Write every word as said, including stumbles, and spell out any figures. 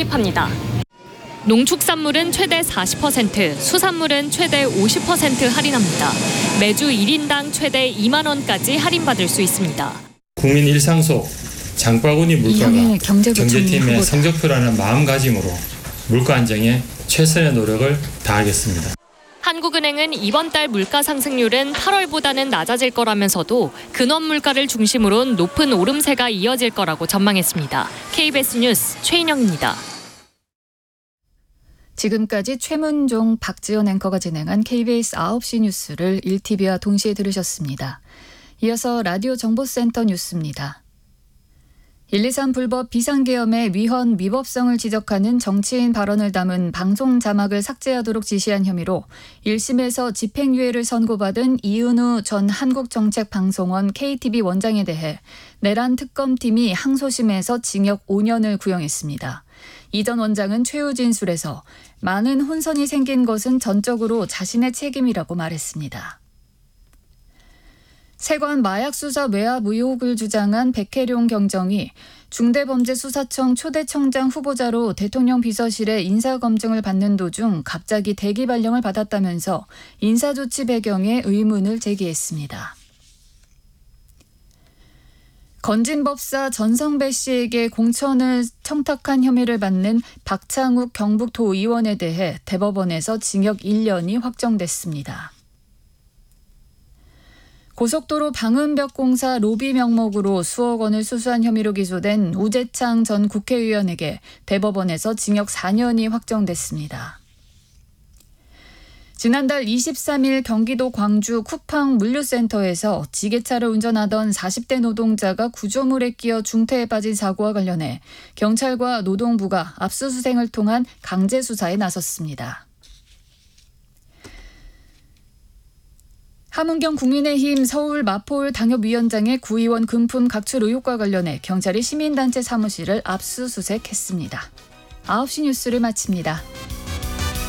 언급합니다. 농축산물은 최대 사십 퍼센트, 수산물은 최대 오십 퍼센트 할인합니다. 매주 일 인당 최대 이만 원까지 할인받을 수 있습니다. 국민 일상 속 장바구니 물가가 경제팀의 성적표라는 마음가짐으로 물가 안정에 최선의 노력을 다하겠습니다. 한국은행은 이번 달 물가 상승률은 팔월보다는 낮아질 거라면서도 근원 물가를 중심으로 높은 오름세가 이어질 거라고 전망했습니다. 케이비에스 뉴스 최인영입니다. 지금까지 최문종, 박지연 앵커가 진행한 케이비에스 아홉 시 뉴스를 일 티비와 동시에 들으셨습니다. 이어서 라디오 정보센터 뉴스입니다. 일이삼 불법 비상계엄의 위헌 위법성을 지적하는 정치인 발언을 담은 방송 자막을 삭제하도록 지시한 혐의로 일 심에서 집행유예를 선고받은 이은우 전 한국정책방송원 케이티비 원장에 대해 내란 특검팀이 항소심에서 징역 오 년을 구형했습니다. 이 전 원장은 최후 진술에서 많은 혼선이 생긴 것은 전적으로 자신의 책임이라고 말했습니다. 세관 마약수사 외압 의혹을 주장한 백혜룡 경정이 중대범죄수사청 초대청장 후보자로 대통령 비서실의 인사검증을 받는 도중 갑자기 대기 발령을 받았다면서 인사조치 배경에 의문을 제기했습니다. 건진법사 전성배 씨에게 공천을 청탁한 혐의를 받는 박창욱 경북도의원에 대해 대법원에서 징역 일 년이 확정됐습니다. 고속도로 방음벽 공사 로비 명목으로 수억 원을 수수한 혐의로 기소된 우재창 전 국회의원에게 대법원에서 징역 사 년이 확정됐습니다. 지난달 이십삼 일 경기도 광주 쿠팡 물류센터에서 지게차를 운전하던 사십 대 노동자가 구조물에 끼어 중태에 빠진 사고와 관련해 경찰과 노동부가 압수수색을 통한 강제 수사에 나섰습니다. 함은경 국민의힘 서울 마포울 당협위원장의 구의원 금품 각출 의혹과 관련해 경찰이 시민단체 사무실을 압수수색했습니다. 아홉 시 뉴스를 마칩니다.